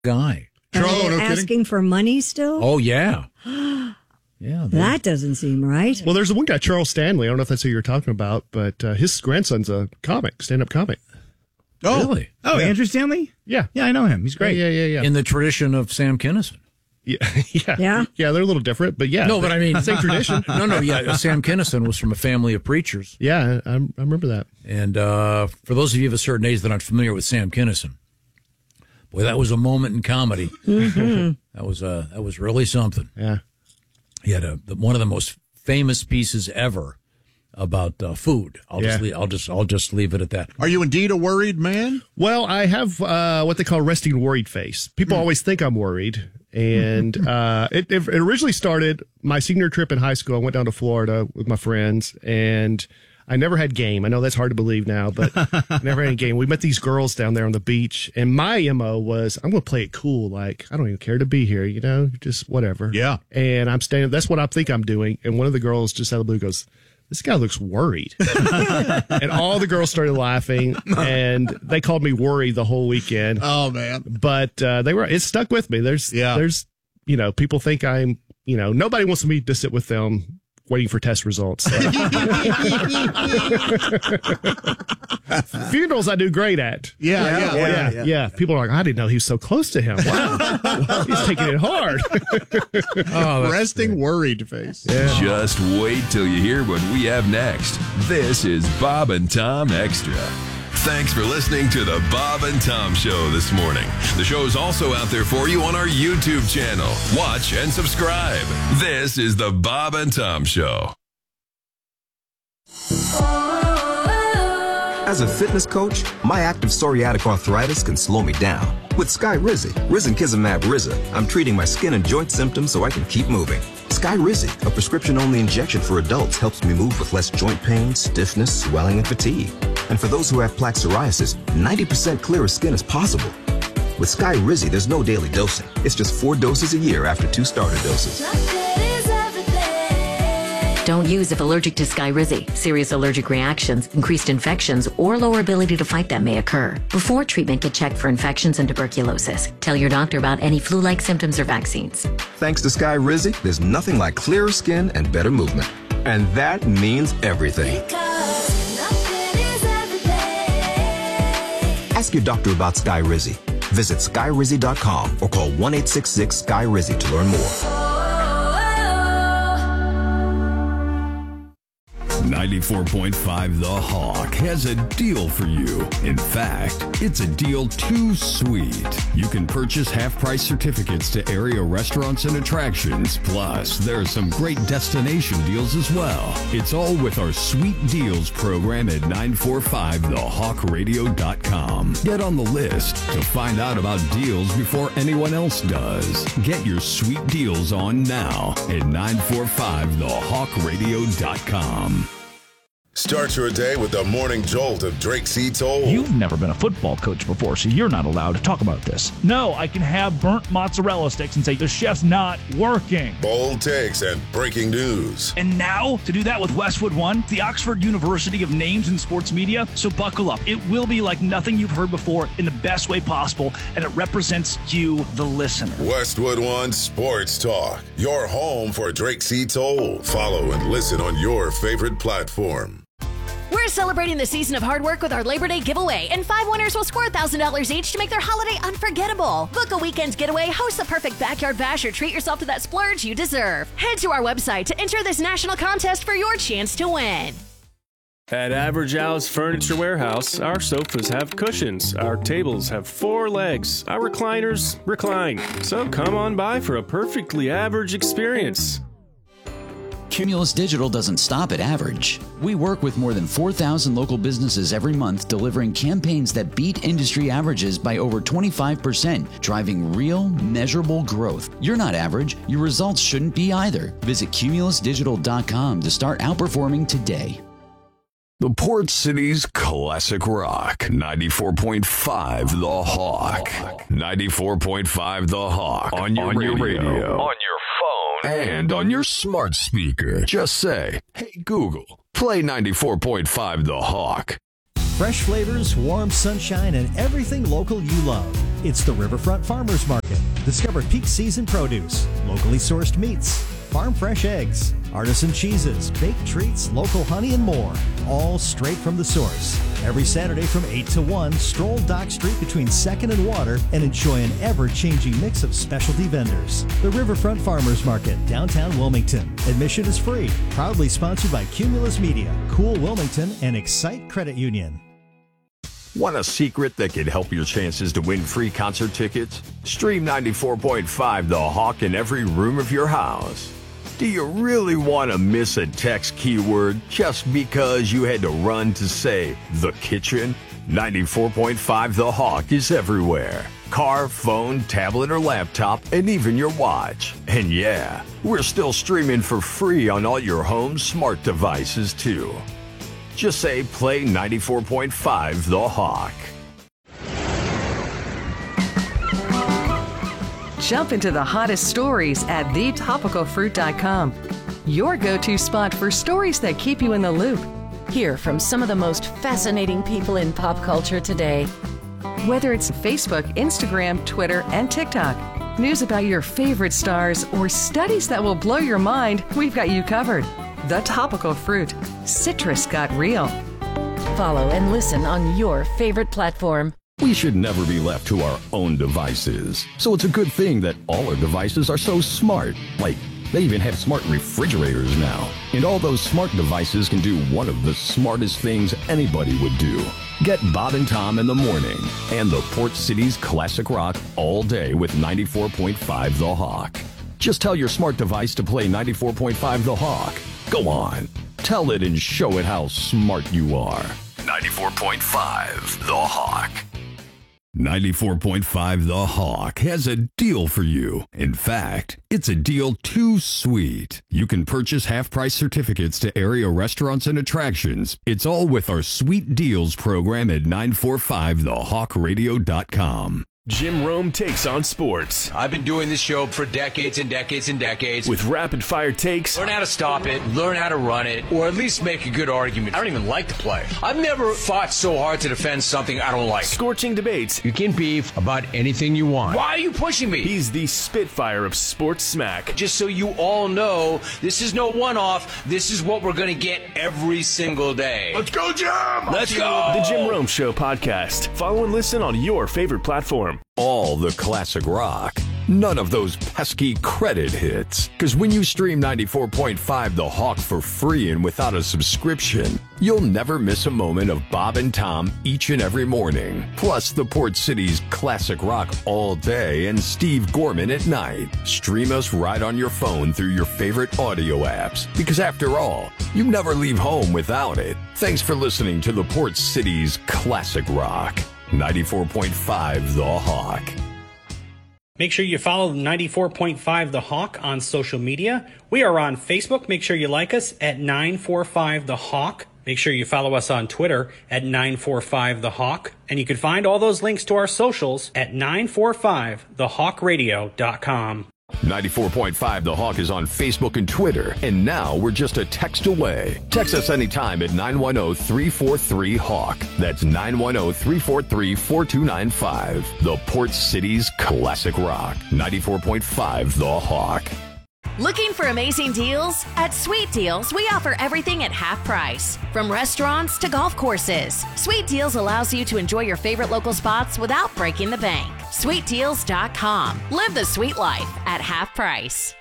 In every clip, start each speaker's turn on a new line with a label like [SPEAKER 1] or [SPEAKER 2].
[SPEAKER 1] guy.
[SPEAKER 2] And asking for money still?
[SPEAKER 1] Oh, yeah. Yeah,
[SPEAKER 2] that doesn't seem right.
[SPEAKER 3] Well, there's the one guy, Charles Stanley. I don't know if that's who you're talking about, but his grandson's a comic, stand-up comic.
[SPEAKER 1] Oh, really?
[SPEAKER 4] Oh, yeah. Andrew Stanley?
[SPEAKER 3] Yeah.
[SPEAKER 4] Yeah, I know him. He's great.
[SPEAKER 3] Yeah.
[SPEAKER 1] In the tradition of Sam Kinison.
[SPEAKER 3] Yeah, they're a little different, but yeah.
[SPEAKER 1] No, but I mean,
[SPEAKER 3] same tradition.
[SPEAKER 1] No, Sam Kinison was from a family of preachers.
[SPEAKER 3] Yeah, I remember that.
[SPEAKER 1] And for those of you of a certain age that aren't familiar with Sam Kinison, boy, that was a moment in comedy.
[SPEAKER 2] Mm-hmm.
[SPEAKER 1] That was really something.
[SPEAKER 3] Yeah.
[SPEAKER 1] He had one of the most famous pieces ever about food. I'll just leave it at that.
[SPEAKER 5] Are you indeed a worried man?
[SPEAKER 3] Well, I have what they call resting worried face. People always think I'm worried. And it originally started my senior trip in high school. I went down to Florida with my friends, and I never had game. I know that's hard to believe now, but never had game. We met these girls down there on the beach, and my MO was, I'm going to play it cool. Like, I don't even care to be here, just whatever.
[SPEAKER 5] Yeah.
[SPEAKER 3] And I'm standing, that's what I think I'm doing. And one of the girls just out of the blue goes, this guy looks worried. And all the girls started laughing, and they called me worried the whole weekend.
[SPEAKER 5] Oh, man.
[SPEAKER 3] But it stuck with me. There's people think I'm, nobody wants me to sit with them waiting for test results. Funerals I do great at.
[SPEAKER 5] Yeah.
[SPEAKER 3] People are like, I didn't know he was so close to him. Wow. He's taking it hard.
[SPEAKER 5] Resting worried face.
[SPEAKER 3] Yeah.
[SPEAKER 6] Just wait till you hear what we have next. This is Bob and Tom Extra. Thanks for listening to the Bob and Tom Show this morning. The show is also out there for you on our YouTube channel. Watch and subscribe. This is the Bob and Tom Show.
[SPEAKER 7] As a fitness coach, my active psoriatic arthritis can slow me down. With Skyrizi, Risankizumab Riza, I'm treating my skin and joint symptoms so I can keep moving. Skyrizi, a prescription-only injection for adults, helps me move with less joint pain, stiffness, swelling, and fatigue. And for those who have plaque psoriasis, 90% clearer skin is possible. With Skyrizi, there's no daily dosing. It's just 4 doses a year after 2 starter doses.
[SPEAKER 8] Don't use if allergic to Skyrizi. Serious allergic reactions, increased infections, or lower ability to fight them may occur. Before treatment, get checked for infections and tuberculosis. Tell your doctor about any flu-like symptoms or vaccines.
[SPEAKER 7] Thanks to Skyrizi, there's nothing like clearer skin and better movement. And that means everything. Ask your doctor about Skyrizi. Visit Skyrizi.com or call 1-866-SKY-RIZI to learn more.
[SPEAKER 9] 94.5 The Hawk has a deal for you. In fact, it's a deal too sweet. You can purchase half-price certificates to area restaurants and attractions. Plus, there are some great destination deals as well. It's all with our Sweet Deals program at 945thehawkradio.com. Get on the list to find out about deals before anyone else does. Get your sweet deals on now at 945thehawkradio.com.
[SPEAKER 10] Start your day with the morning jolt of Drake C. Toll.
[SPEAKER 11] You've never been a football coach before, so you're not allowed to talk about this. No, I can have burnt mozzarella sticks and say the chef's not working.
[SPEAKER 10] Bold takes and breaking news.
[SPEAKER 11] And now, to do that with Westwood One, the Oxford University of Names in Sports Media. So buckle up. It will be like nothing you've heard before in the best way possible, and it represents you, the listener.
[SPEAKER 10] Westwood One Sports Talk, your home for Drake C. Toll. Follow and listen on your favorite platform.
[SPEAKER 12] We're celebrating the season of hard work with our Labor Day giveaway, and 5 winners will score $1,000 each to make their holiday unforgettable. Book a weekend's getaway, host the perfect backyard bash, or treat yourself to that splurge you deserve. Head to our website to enter this national contest for your chance to win.
[SPEAKER 13] At Average Al's Furniture Warehouse, our sofas have cushions, our tables have 4 legs, our recliners recline. So come on by for a perfectly average experience.
[SPEAKER 14] Cumulus Digital doesn't stop at average. We work with more than 4,000 local businesses every month, delivering campaigns that beat industry averages by over 25%, driving real, measurable growth. You're not average. Your results shouldn't be either. Visit cumulusdigital.com to start outperforming today.
[SPEAKER 9] The Port City's classic rock, 94.5 The Hawk. 94.5 The Hawk. On your radio. On your phone. And on your smart speaker. Just say, hey Google, play 94.5 The Hawk.
[SPEAKER 15] Fresh flavors, warm sunshine, and everything local you love. It's the Riverfront Farmers Market. Discover peak season produce, locally sourced meats, farm fresh eggs, artisan cheeses, baked treats, local honey, and more. All straight from the source. Every Saturday from 8 to 1, stroll Dock Street between 2nd and Water and enjoy an ever-changing mix of specialty vendors. The Riverfront Farmers Market, downtown Wilmington. Admission is free. Proudly sponsored by Cumulus Media, Cool Wilmington, and Excite Credit Union.
[SPEAKER 16] Want a secret that could help your chances to win free concert tickets? Stream 94.5 The Hawk in every room of your house. Do you really want to miss a text keyword just because you had to run to say the kitchen? 94.5 The Hawk is everywhere. Car, phone, tablet, or laptop, and even your watch. And yeah, we're still streaming for free on all your home smart devices too. Just say play 94.5 The Hawk.
[SPEAKER 17] Jump into the hottest stories at thetopicalfruit.com. Your go-to spot for stories that keep you in the loop.
[SPEAKER 18] Hear from some of the most fascinating people in pop culture today.
[SPEAKER 17] Whether it's Facebook, Instagram, Twitter, and TikTok, news about your favorite stars, or studies that will blow your mind, we've got you covered. The Topical Fruit. Citrus got real.
[SPEAKER 18] Follow and listen on your favorite platform.
[SPEAKER 9] We should never be left to our own devices. So it's a good thing that all our devices are so smart. Like, they even have smart refrigerators now. And all those smart devices can do one of the smartest things anybody would do. Get Bob and Tom in the morning and the Port City's classic rock all day with 94.5 The Hawk. Just tell your smart device to play 94.5 The Hawk. Go on. Tell it and show it how smart you are. 94.5 The Hawk. 94.5 The Hawk has a deal for you. In fact, it's a deal too sweet. You can purchase half-price certificates to area restaurants and attractions. It's all with our Sweet Deals program at 945thehawkradio.com.
[SPEAKER 13] Jim Rome takes on sports.
[SPEAKER 19] I've been doing this show for decades and decades and decades.
[SPEAKER 13] With rapid-fire takes.
[SPEAKER 19] Learn how to stop it, learn how to run it, or at least make a good argument. I don't even like to play. I've never fought so hard to defend something I don't like.
[SPEAKER 13] Scorching debates.
[SPEAKER 19] You can beef about anything you want. Why are you pushing me?
[SPEAKER 13] He's the Spitfire of sports smack.
[SPEAKER 19] Just so you all know, this is no one-off. This is what we're going to get every single day.
[SPEAKER 13] Let's go, Jim!
[SPEAKER 19] Let's go!
[SPEAKER 13] The Jim Rome Show podcast. Follow and listen on your favorite platform.
[SPEAKER 16] All the classic rock. None of those pesky credit hits. Because when you stream 94.5 The Hawk for free and without a subscription, you'll never miss a moment of Bob and Tom each and every morning. Plus the Port City's classic rock all day and Steve Gorman at night. Stream us right on your phone through your favorite audio apps. Because after all, you never leave home without it. Thanks for listening to the Port City's classic rock. 94.5 The Hawk.
[SPEAKER 20] Make sure you follow 94.5 The Hawk on social media. We are on Facebook. Make sure you like us at 945 The Hawk. Make sure you follow us on Twitter at 945 The Hawk. And you can find all those links to our socials at 945thehawkradio.com.
[SPEAKER 16] 94.5 The Hawk is on Facebook and Twitter, and now we're just a text away. Text us anytime at 910-343-HAWK. That's 910-343-4295. The Port City's classic rock. 94.5 The Hawk.
[SPEAKER 12] Looking for amazing deals? At Sweet Deals, we offer everything at half price. From restaurants to golf courses, Sweet Deals allows you to enjoy your favorite local spots without breaking the bank. SweetDeals.com. Live the sweet life at half price.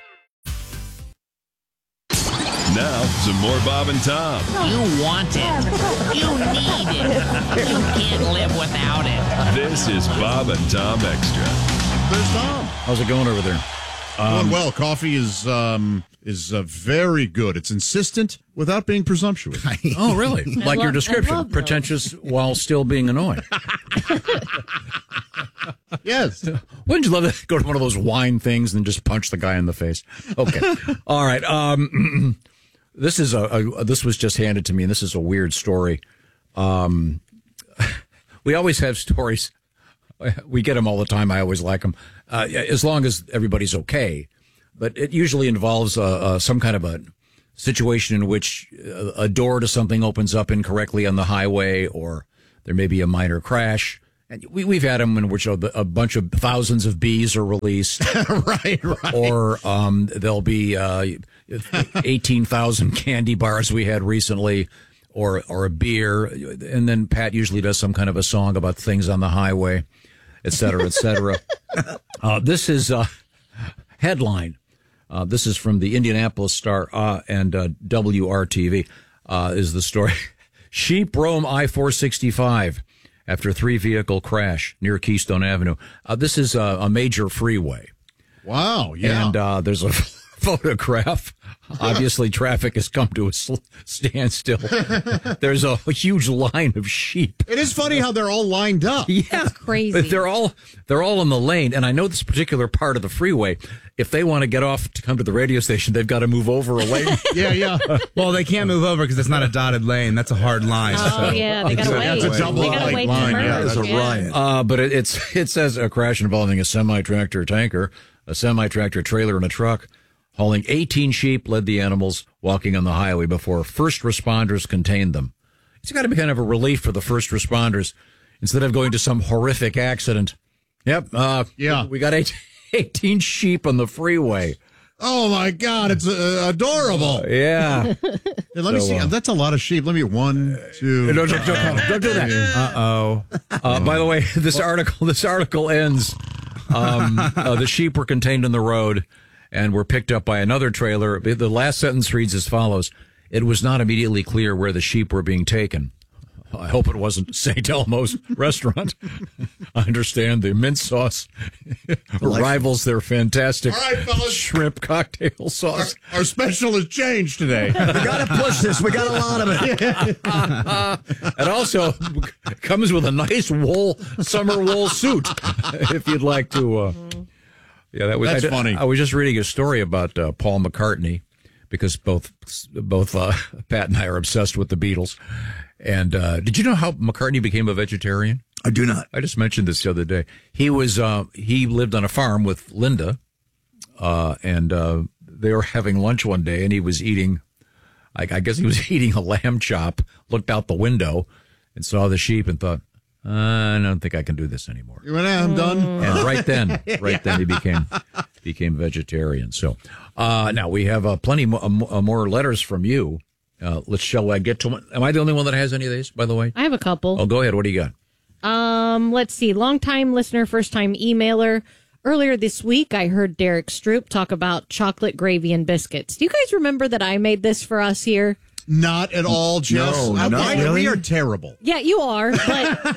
[SPEAKER 6] Now, some more Bob and Tom.
[SPEAKER 21] You want it. You need it. You can't live without it.
[SPEAKER 6] This is Bob and Tom Extra.
[SPEAKER 5] There's Tom.
[SPEAKER 1] How's it going over there?
[SPEAKER 5] Going well. Coffee is very good. It's insistent without being presumptuous.
[SPEAKER 1] Oh, really? Like your description. Pretentious while still being annoying.
[SPEAKER 5] Yes.
[SPEAKER 1] Wouldn't you love to go to one of those wine things and just punch the guy in the face? Okay. All right. This was just handed to me, and this is a weird story. We always have stories. We get them all the time. I always like them, as long as everybody's okay. But it usually involves some kind of a situation in which a door to something opens up incorrectly on the highway, or there may be a minor crash, And we've had them in which a bunch of thousands of bees are released.
[SPEAKER 5] right.
[SPEAKER 1] Or there'll be 18,000 candy bars we had recently, or a beer. And then Pat usually does some kind of a song about things on the highway, et cetera, et cetera. This is headline. This is from the Indianapolis Star and WRTV is the story. Sheep roam I-465 after 3-vehicle crash near Keystone Avenue. This is a major freeway.
[SPEAKER 5] Wow, yeah.
[SPEAKER 1] And there's a photograph. Obviously, traffic has come to a standstill. There's a huge line of sheep.
[SPEAKER 5] It is funny how they're all lined up.
[SPEAKER 1] Yeah,
[SPEAKER 4] that's crazy.
[SPEAKER 1] But they're all in the lane, and I know this particular part of the freeway. If they want to get off to come to the radio station, they've got to move over a lane.
[SPEAKER 5] yeah.
[SPEAKER 22] Well, they can't move over because it's not a dotted lane. That's a hard line.
[SPEAKER 4] Oh, yeah, they got to wait.
[SPEAKER 5] That's a double line.
[SPEAKER 22] Yeah,
[SPEAKER 1] that's a riot. But it says a crash involving a semi-tractor tanker, a semi-tractor trailer, and a truck. Hauling 18 sheep led the animals walking on the highway before first responders contained them. It's got to be kind of a relief for the first responders instead of going to some horrific accident. Yep.
[SPEAKER 5] Yeah.
[SPEAKER 1] We got 18 sheep on the freeway.
[SPEAKER 5] Oh, my God. It's adorable.
[SPEAKER 1] Yeah.
[SPEAKER 5] Hey, let me see. That's a lot of sheep. Let me 1, 2.
[SPEAKER 1] Don't do that.
[SPEAKER 22] Uh-oh.
[SPEAKER 1] By the way, this article ends. The sheep were contained in the road and were picked up by another trailer. The last sentence reads as follows. It was not immediately clear where the sheep were being taken. I hope it wasn't St. Elmo's restaurant. I understand the mint sauce rivals their fantastic shrimp cocktail sauce.
[SPEAKER 5] Our special has changed today.
[SPEAKER 22] We got to push this. We got a lot of it.
[SPEAKER 1] It also comes with a nice summer wool suit, if you'd like to.
[SPEAKER 5] That's funny.
[SPEAKER 1] I was just reading a story about Paul McCartney because both Pat and I are obsessed with the Beatles. And did you know how McCartney became a vegetarian?
[SPEAKER 22] I do not.
[SPEAKER 1] I just mentioned this the other day. He lived on a farm with Linda, and they were having lunch one day, and he was eating. I guess he was eating a lamb chop. Looked out the window and saw the sheep and thought, I don't think I can do this anymore.
[SPEAKER 5] You went, I'm done.
[SPEAKER 1] And right then he became vegetarian. So now we have plenty more letters from you. Shall I get to one? Am I the only one that has any of these, by the way?
[SPEAKER 4] I have a couple.
[SPEAKER 1] Oh, go ahead. What do you got?
[SPEAKER 4] Let's see. Long-time listener, first-time emailer. Earlier this week, I heard Derek Stroop talk about chocolate gravy and biscuits. Do you guys remember that I made this for us here?
[SPEAKER 5] Not at all, Jess.
[SPEAKER 22] No, not really.
[SPEAKER 5] We are terrible.
[SPEAKER 4] Yeah, you are. But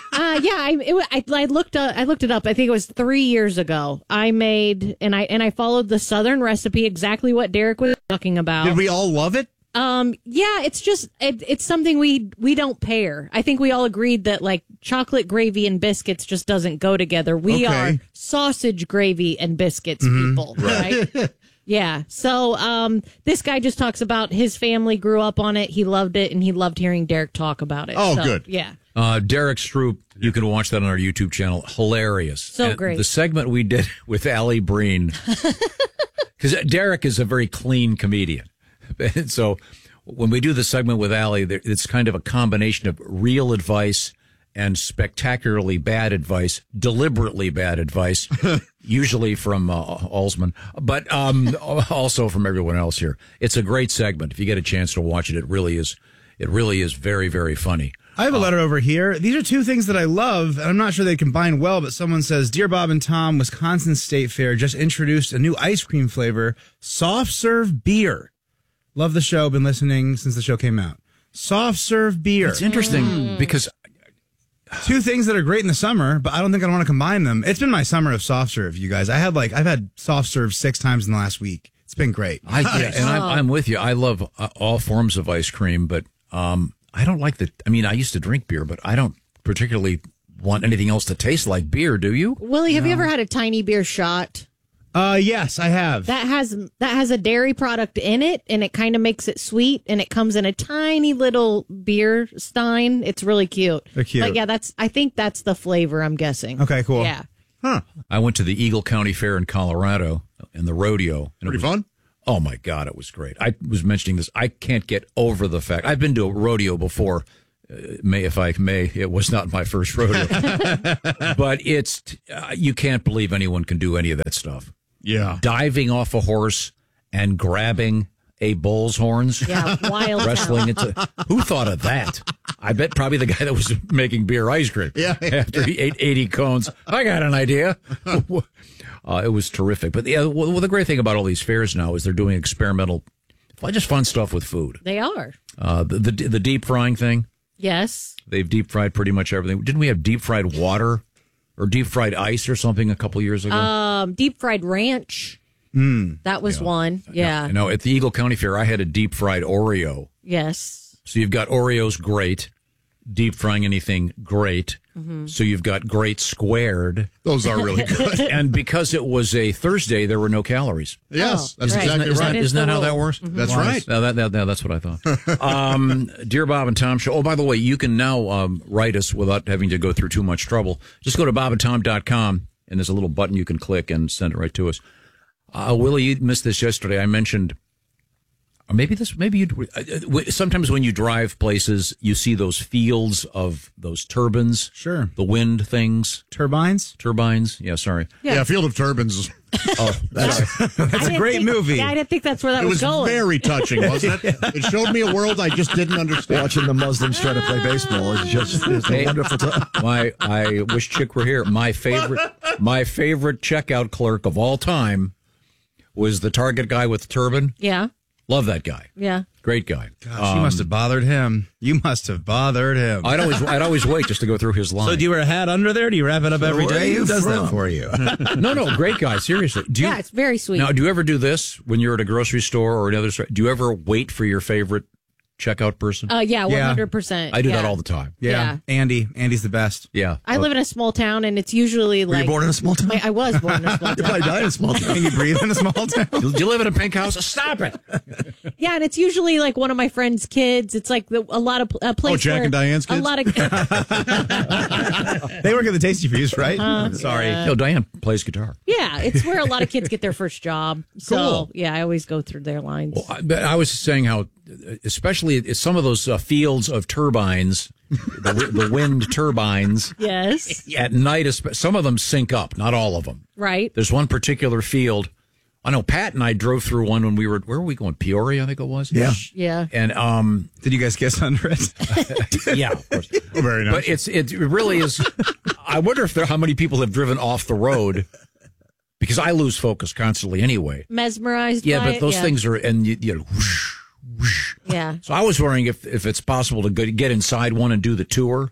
[SPEAKER 4] I looked it up. I think it was 3 years ago. I made and I followed the Southern recipe, exactly what Derek was talking about.
[SPEAKER 5] Did we all love it?
[SPEAKER 4] Yeah, it's just it's something we don't pair. I think we all agreed that like chocolate gravy and biscuits just doesn't go together. We are sausage gravy and biscuits people, right? Yeah. So this guy just talks about his family grew up on it. He loved it, and he loved hearing Derek talk about it.
[SPEAKER 5] Oh,
[SPEAKER 4] so,
[SPEAKER 5] good.
[SPEAKER 4] Yeah.
[SPEAKER 1] Derek Stroop, you can watch that on our YouTube channel. Hilarious.
[SPEAKER 4] So great.
[SPEAKER 1] The segment we did with Allie Breen, because Derek is a very clean comedian. And so when we do the segment with Allie, it's kind of a combination of real advice and spectacularly bad advice, deliberately bad advice, usually from Alsman, but also from everyone else here. It's a great segment. If you get a chance to watch it, it really is very, very funny.
[SPEAKER 22] I have a letter over here. These are two things that I love, and I'm not sure they combine well, but someone says, Dear Bob and Tom, Wisconsin State Fair just introduced a new ice cream flavor, soft serve beer. Love the show. Been listening since the show came out. Soft serve beer.
[SPEAKER 1] It's interesting because
[SPEAKER 22] two things that are great in the summer, but I don't think I want to combine them. It's been my summer of soft serve, you guys. I've had soft serve 6 times in the last week. It's been great.
[SPEAKER 1] I'm with you. I love all forms of ice cream, but I don't like I used to drink beer, but I don't particularly want anything else to taste like beer. Do you?
[SPEAKER 4] Willie, have you ever had a tiny beer shot?
[SPEAKER 22] Yes, I have.
[SPEAKER 4] That has a dairy product in it, and it kind of makes it sweet, and it comes in a tiny little beer stein. It's really cute.
[SPEAKER 22] They're cute.
[SPEAKER 4] But yeah, I think that's the flavor, I'm guessing.
[SPEAKER 22] Okay, cool.
[SPEAKER 4] Yeah.
[SPEAKER 22] Huh.
[SPEAKER 1] I went to the Eagle County Fair in Colorado and the rodeo. And
[SPEAKER 5] Pretty fun?
[SPEAKER 1] Oh my God, it was great. I was mentioning this. I can't get over the fact I've been to a rodeo before if I may, it was not my first rodeo. But it's you can't believe anyone can do any of that stuff.
[SPEAKER 5] Yeah.
[SPEAKER 1] Diving off a horse and grabbing a bull's horns.
[SPEAKER 4] Yeah, wild.
[SPEAKER 1] Wrestling into. Who thought of that? I bet probably the guy that was making beer ice cream.
[SPEAKER 5] Yeah.
[SPEAKER 1] After he ate 80 cones. I got an idea. It was terrific. But well, the great thing about all these fairs now is they're doing experimental, just fun stuff with food.
[SPEAKER 4] They are.
[SPEAKER 1] The deep frying thing.
[SPEAKER 4] Yes.
[SPEAKER 1] They've deep fried pretty much everything. Didn't we have deep fried water or deep fried ice or something a couple years ago?
[SPEAKER 4] Deep fried ranch. That was one. Yeah.
[SPEAKER 1] You know, at the Eagle County Fair, I had a deep fried Oreo.
[SPEAKER 4] Yes.
[SPEAKER 1] So you've got Oreos, great. Deep frying anything, great.
[SPEAKER 4] Mm-hmm.
[SPEAKER 1] So you've got great squared.
[SPEAKER 5] Those are really good.
[SPEAKER 1] And because it was a Thursday, there were no calories.
[SPEAKER 5] Yes, that's
[SPEAKER 4] right.
[SPEAKER 5] exactly right.
[SPEAKER 1] Isn't that how that works?
[SPEAKER 4] Mm-hmm.
[SPEAKER 5] That's right.
[SPEAKER 1] No, that's what I thought. Dear Bob and Tom Show. Oh, by the way, you can now write us without having to go through too much trouble. Just go to bobandtom.com, and there's a little button you can click and send it right to us. Willie, you missed this yesterday. I mentioned, sometimes when you drive places, you see those fields of those turbines.
[SPEAKER 22] Sure.
[SPEAKER 1] The wind things.
[SPEAKER 22] Turbines?
[SPEAKER 1] Yeah, sorry.
[SPEAKER 5] Yeah, Field of Turbines.
[SPEAKER 1] Oh,
[SPEAKER 22] that's a great movie.
[SPEAKER 4] Yeah, I didn't think that's where that
[SPEAKER 5] It was
[SPEAKER 4] going.
[SPEAKER 5] very touching, wasn't it? It showed me a world I just didn't understand.
[SPEAKER 2] Watching the Muslims try to play baseball is just a wonderful time.
[SPEAKER 1] I wish Chick were here. My favorite checkout clerk of all time was the Target guy with the turban.
[SPEAKER 4] Yeah.
[SPEAKER 1] Love that guy.
[SPEAKER 4] Yeah.
[SPEAKER 1] Great guy.
[SPEAKER 22] Gosh, you must have bothered him. You must have bothered him.
[SPEAKER 1] I'd always wait just to go through his line.
[SPEAKER 22] So do you wear a hat under there? Do you wrap it up every day? Who does that for you?
[SPEAKER 1] No, great guy. Seriously.
[SPEAKER 4] Yeah, it's very sweet.
[SPEAKER 1] Now, do you ever do this when you're at a grocery store or another store? Do you ever wait for your favorite checkout person?
[SPEAKER 4] Yeah, 100%.
[SPEAKER 1] I do that all the time.
[SPEAKER 22] Yeah. Andy's the best.
[SPEAKER 1] Yeah.
[SPEAKER 4] I live in a small town, and it's usually
[SPEAKER 2] Were you born in a small town?
[SPEAKER 4] I was born in a small
[SPEAKER 2] You
[SPEAKER 4] town.
[SPEAKER 2] probably died in a small town.
[SPEAKER 22] Can you breathe in a small town?
[SPEAKER 1] Do you live in a pink house? Stop it.
[SPEAKER 4] Yeah, and it's usually like one of my friend's kids. It's like a lot of place.
[SPEAKER 5] Jack
[SPEAKER 4] where
[SPEAKER 5] and Diane's kids?
[SPEAKER 4] A lot of.
[SPEAKER 22] They work at the Tasty Fuse, right? Sorry.
[SPEAKER 4] Yeah.
[SPEAKER 1] No, Diane plays guitar.
[SPEAKER 4] Yeah, it's where a lot of kids get their first job. So
[SPEAKER 1] Cool.
[SPEAKER 4] yeah, I always go through their lines.
[SPEAKER 1] Well, but I was saying how, especially some of those fields of turbines, the wind turbines.
[SPEAKER 4] Yes.
[SPEAKER 1] At night, some of them sync up, not all of them.
[SPEAKER 4] Right.
[SPEAKER 1] There's one particular field. I know Pat and I drove through one when we were, where were we going? Peoria, I think it was.
[SPEAKER 22] Yeah.
[SPEAKER 4] Yeah.
[SPEAKER 1] And
[SPEAKER 22] did you guys kiss under it?
[SPEAKER 1] Yeah, of course.
[SPEAKER 5] Oh, very nice.
[SPEAKER 1] But it really is. I wonder
[SPEAKER 22] how many people have driven off the road.
[SPEAKER 1] Because I lose focus constantly anyway.
[SPEAKER 4] Mesmerized.
[SPEAKER 1] Yeah,
[SPEAKER 4] by
[SPEAKER 1] but
[SPEAKER 4] it?
[SPEAKER 1] those
[SPEAKER 4] Yeah.
[SPEAKER 1] things are, and you know, whoosh, whoosh.
[SPEAKER 4] Yeah.
[SPEAKER 1] So I was wondering if it's possible to get inside one and do the tour.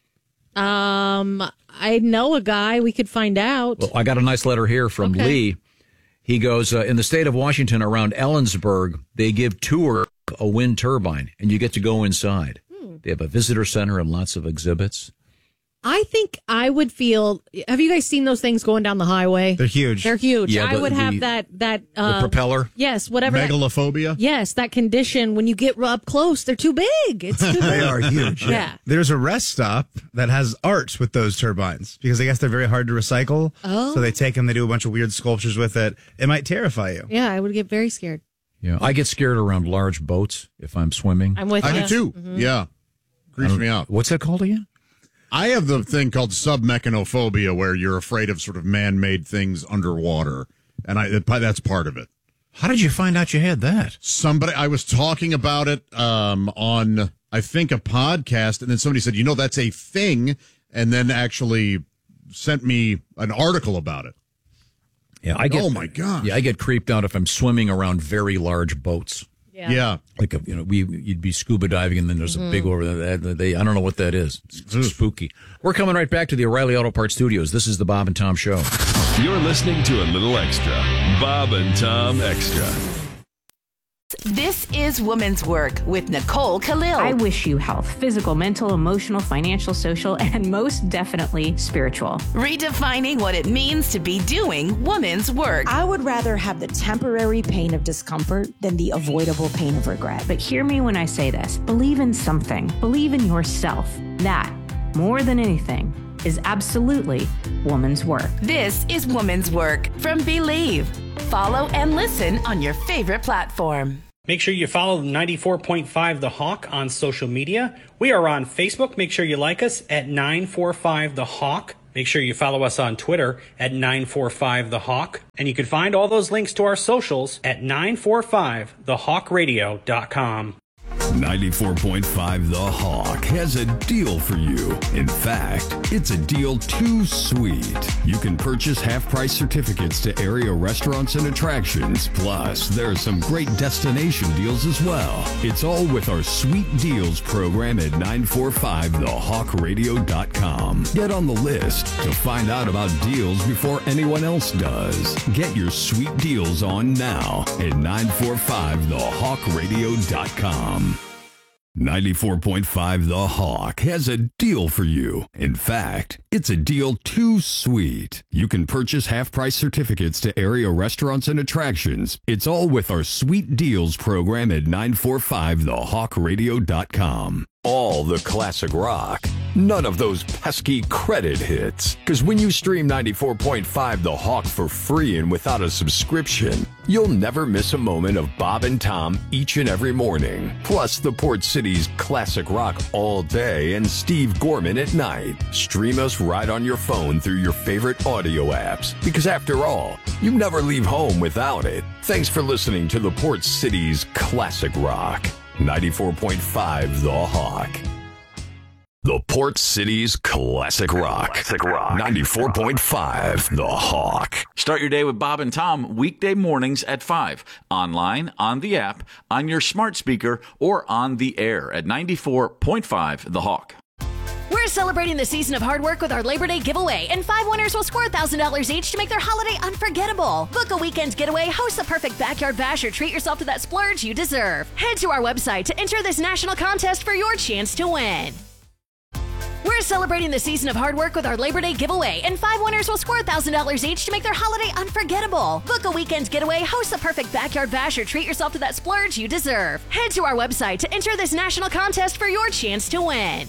[SPEAKER 4] I know a guy. We could find out.
[SPEAKER 1] Well, I got a nice letter here from
[SPEAKER 4] Okay.
[SPEAKER 1] Lee. He goes, in the state of Washington around Ellensburg, they give tour a wind turbine, and you get to go inside. They have a visitor center and lots of exhibits.
[SPEAKER 4] I think I would feel. Have you guys seen those things going down the highway?
[SPEAKER 22] They're huge.
[SPEAKER 4] They're huge.
[SPEAKER 1] Yeah,
[SPEAKER 4] I would have
[SPEAKER 1] the
[SPEAKER 4] that.
[SPEAKER 1] The propeller?
[SPEAKER 4] Yes, whatever.
[SPEAKER 5] Megalophobia?
[SPEAKER 4] Yes, that condition. When you get up close, they're too big. It's too big.
[SPEAKER 22] They are huge.
[SPEAKER 4] Yeah.
[SPEAKER 22] There's a rest stop that has art with those turbines because I guess they're very hard to recycle.
[SPEAKER 4] Oh.
[SPEAKER 22] So they take them, they do a bunch of weird sculptures with it. It might terrify you.
[SPEAKER 4] Yeah, I would get very scared.
[SPEAKER 1] Yeah, I get scared around large boats if I'm swimming.
[SPEAKER 4] I'm with you.
[SPEAKER 5] I do too.
[SPEAKER 4] Mhm.
[SPEAKER 5] Yeah. Creeps me out.
[SPEAKER 1] What's that called again?
[SPEAKER 5] I have the thing called submechanophobia where you're afraid of sort of man-made things underwater. And that's part of it.
[SPEAKER 1] How did you find out you had that?
[SPEAKER 5] I was talking about it on, I think, a podcast, and then somebody said, that's a thing, and then actually sent me an article about it.
[SPEAKER 1] Yeah,
[SPEAKER 5] oh my God.
[SPEAKER 1] Yeah, I get creeped out if I'm swimming around very large boats.
[SPEAKER 5] Yeah.
[SPEAKER 1] Like, you'd be scuba diving and then there's a big over there. I don't know what that is. It's spooky. We're coming right back to the O'Reilly Auto Parts Studios. This is the Bob and Tom Show.
[SPEAKER 6] You're listening to a little extra. Bob and Tom Extra.
[SPEAKER 3] This is Woman's Work with Nicole Khalil.
[SPEAKER 23] I wish you health, physical, mental, emotional, financial, social, and most definitely spiritual.
[SPEAKER 3] Redefining what it means to be doing woman's work.
[SPEAKER 24] I would rather have the temporary pain of discomfort than the avoidable pain of regret.
[SPEAKER 23] But hear me when I say this. Believe in something. Believe in yourself. That, more than anything, is absolutely woman's work.
[SPEAKER 3] This is Woman's Work from Believe. Follow and listen on your favorite platform.
[SPEAKER 20] Make sure you follow 94.5 The Hawk on social media. We are on Facebook. Make sure you like us at 945 The Hawk. Make sure you follow us on Twitter at 945 The Hawk. And you can find all those links to our socials at 945thehawkradio.com.
[SPEAKER 9] 94.5 The Hawk has a deal for you. In fact, it's a deal too sweet. You can purchase half-price certificates to area restaurants and attractions. Plus, there are some great destination deals as well. It's all with our Sweet Deals program at 945thehawkradio.com. Get on the list to find out about deals before anyone else does. Get your sweet deals on now at 945thehawkradio.com. 94.5 The Hawk has a deal for you. In fact, it's a deal too sweet. You can purchase half-price certificates to area restaurants and attractions. It's all with our Sweet Deals program at 945thehawkradio.com. All the classic rock. None of those pesky credit hits. Because when you stream 94.5 The Hawk for free and without a subscription, you'll never miss a moment of Bob and Tom each and every morning. Plus the Port City's classic rock all day and Steve Gorman at night. Stream us right on your phone through your favorite audio apps. Because after all, you never leave home without it. Thanks for listening to the Port City's classic rock. 94.5 The Hawk. The Port City's classic rock. 94.5 The Hawk.
[SPEAKER 7] Start your day with Bob and Tom weekday mornings at 5. Online, on the app, on your smart speaker, or on the air at 94.5 The Hawk.
[SPEAKER 12] We're celebrating the season of hard work with our Labor Day giveaway, and 5 winners will score $1,000 each to make their holiday unforgettable. Book a weekend getaway, host the perfect backyard bash, or treat yourself to that splurge you deserve. Head to our website to enter this national contest for your chance to win. We're celebrating the season of hard work with our Labor Day giveaway, and 5 winners will score $1,000 each to make their holiday unforgettable. Book a weekend getaway, host the perfect backyard bash, or treat yourself to that splurge you deserve. Head to our website to enter this national contest for your chance to win.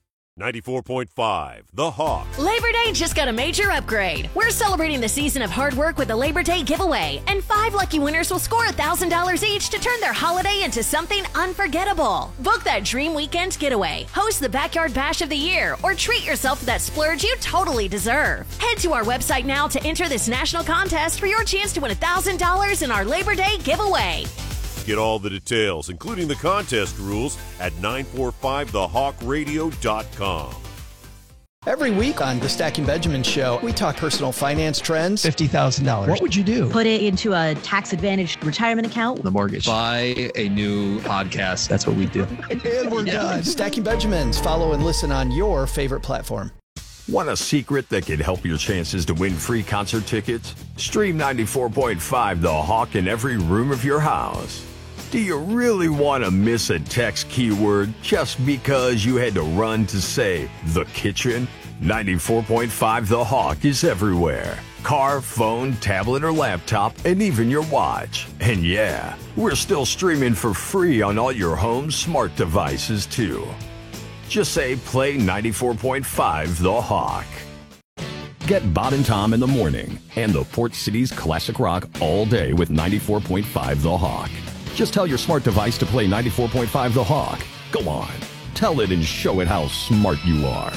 [SPEAKER 8] 94.5 The Hawk.
[SPEAKER 12] Labor Day just got a major upgrade. We're celebrating the season of hard work with the Labor Day giveaway, and 5 lucky winners will score $1,000 each to turn their holiday into something unforgettable. Book that dream weekend getaway, host the backyard bash of the year, or treat yourself to that splurge you totally deserve. Head to our website now to enter this national contest for your chance to win $1,000 in our Labor Day giveaway.
[SPEAKER 8] Get all the details, including the contest rules, at 945thehawkradio.com.
[SPEAKER 10] Every week on the Stacking Benjamin Show, we talk personal finance trends.
[SPEAKER 11] $50,000. What would you do?
[SPEAKER 25] Put it into a tax-advantaged retirement account.
[SPEAKER 11] The mortgage. Buy a new podcast. That's what we do.
[SPEAKER 10] And we're done. Stacking Benjamins. Follow and listen on your favorite platform.
[SPEAKER 16] Want a secret that could help your chances to win free concert tickets? Stream 94.5 The Hawk in every room of your house. Do you really want to miss a text keyword just because you had to run to say the kitchen? 94.5 The Hawk is everywhere. Car, phone, tablet, or laptop, and even your watch. And yeah, we're still streaming for free on all your home smart devices too. Just say play 94.5 The Hawk. Get Bob and Tom in the morning and the Port City's classic rock all day with 94.5 The Hawk. Just tell your smart device to play 94.5 The Hawk. Go on, tell it and show it how smart you are.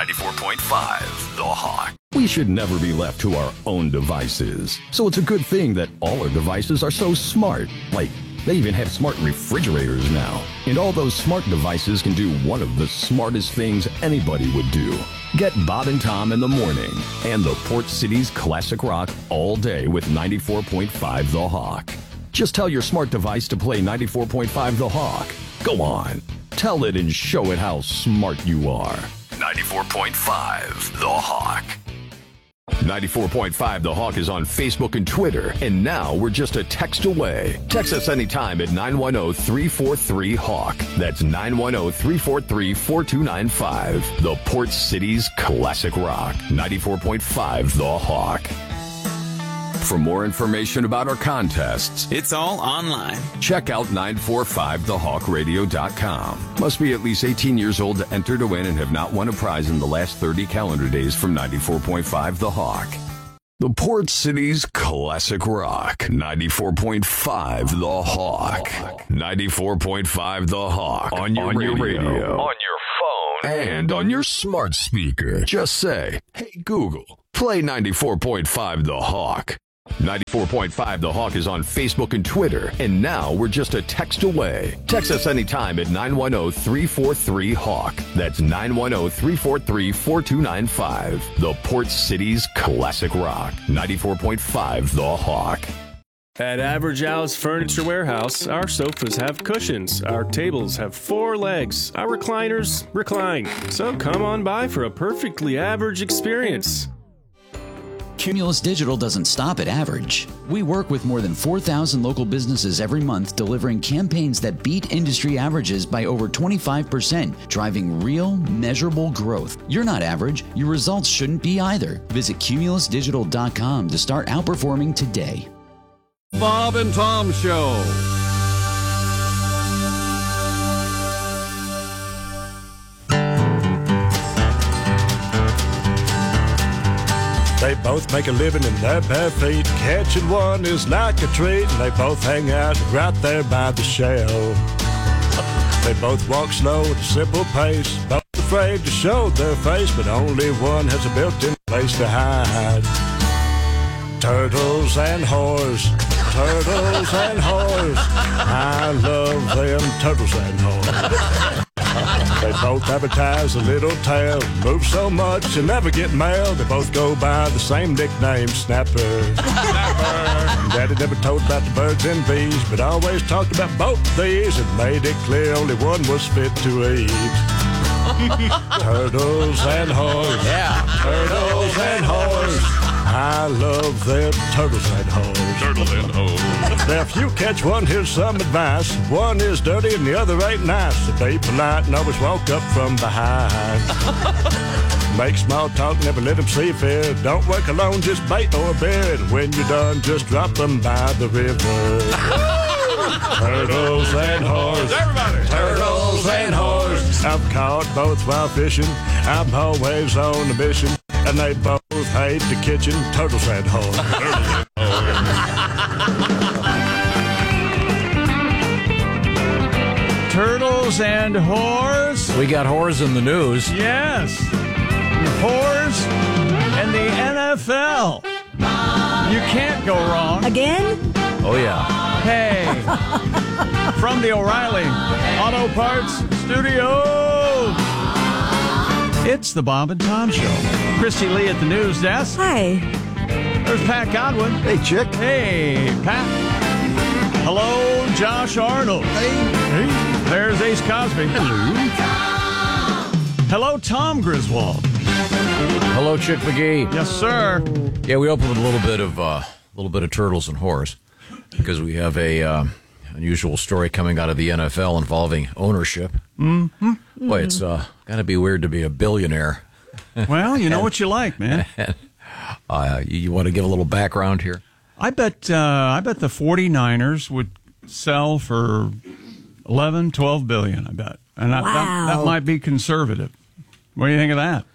[SPEAKER 16] 94.5 The Hawk. We should never be left to our own devices. So it's a good thing that all our devices are so smart. Like, they even have smart refrigerators now. And all those smart devices can do one of the smartest things anybody would do. Get Bob and Tom in the morning and the Port City's classic rock all day with 94.5 The Hawk. Just tell your smart device to play 94.5 The Hawk. Go on, tell it and show it how smart you are. 94.5 The Hawk. 94.5 The Hawk is on Facebook and Twitter, and now we're just a text away. Text us anytime at 910-343-HAWK. That's 910-343-4295. The Port City's classic rock. 94.5 The Hawk. For more information about our contests,
[SPEAKER 26] it's all online.
[SPEAKER 16] Check out 945thehawkradio.com. Must be at least 18 years old to enter to win and have not won a prize in the last 30 calendar days from 94.5 The Hawk.
[SPEAKER 9] The Port City's classic rock. 94.5 The Hawk. 94.5 The Hawk. On your radio. On your phone. And on your smart speaker. Just say, hey, Google, play 94.5 The Hawk. 94.5 The Hawk is on Facebook and Twitter, and now we're just a text away. Text us anytime at 910-343-HAWK. That's 910-343-4295. The Port City's classic rock. 94.5 The Hawk.
[SPEAKER 13] At Average Al's Furniture Warehouse, our sofas have cushions, our tables have 4 legs, our recliners recline. So come on by for a perfectly average experience.
[SPEAKER 14] Cumulus Digital doesn't stop at average. We work with more than 4,000 local businesses every month, delivering campaigns that beat industry averages by over 25%, driving real, measurable growth. You're not average. Your results shouldn't be either. Visit cumulusdigital.com to start outperforming today.
[SPEAKER 15] Bob and Tom Show.
[SPEAKER 17] They both make a living in their bare feet. Catching one is like a treat, and they both hang out right there by the shell. They both walk slow at a simple pace, both afraid to show their face, but only one has a built-in place to hide. Turtles and whores, turtles and whores. I love them turtles and whores. They both advertise a little tale, move so much and never get mail. They both go by the same nickname, Snapper. Daddy never told about the birds and bees, but always talked about both these and made it clear only one was fit to eat. Turtles and whores. Yeah. Turtles and whores. I love them turtles and whores.
[SPEAKER 8] Turtles and whores.
[SPEAKER 17] Now, if you catch one, here's some advice. One is dirty and the other ain't nice. So be polite and always walk up from behind. Make small talk, never let them see fear. Don't work alone, just bait or beer. And when you're done, just drop them by the river. Turtles and whores.
[SPEAKER 8] Everybody.
[SPEAKER 17] Turtles and whores. I've caught both while fishing. I'm always on a mission. And they both hate the kitchen. Turtles and whores.
[SPEAKER 15] Turtles and whores.
[SPEAKER 1] We got whores in the news.
[SPEAKER 15] Yes. Whores and the NFL. You can't go wrong.
[SPEAKER 24] Again?
[SPEAKER 1] Oh, yeah.
[SPEAKER 15] Hey. From the O'Reilly Auto Parts Studios. It's the Bob and Tom Show. Christy Lee at the news desk.
[SPEAKER 24] Hi.
[SPEAKER 15] There's Pat Godwin.
[SPEAKER 2] Hey, chick.
[SPEAKER 15] Hey, Pat. Hello, Josh Arnold. Hey. There's Ace Cosby. Hello. Hello, Tom Griswold.
[SPEAKER 1] Hello, Chick McGee.
[SPEAKER 15] Yes, sir.
[SPEAKER 1] Yeah, we opened with a little bit of turtles and whores because we have a unusual story coming out of the NFL involving ownership.
[SPEAKER 15] Mm-hmm.
[SPEAKER 1] Boy, it's got to be weird to be a billionaire.
[SPEAKER 15] Well, you know what you like, man.
[SPEAKER 1] You want to give a little background here?
[SPEAKER 15] I bet the 49ers would sell for 11, 12 billion, I bet. And that might be conservative. What do you think of that?